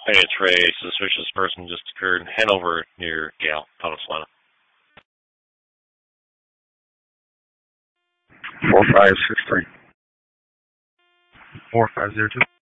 Hey, Trey, suspicious person just occurred in Hanover near Gale, Thomas Atlanta. 4563. 4502.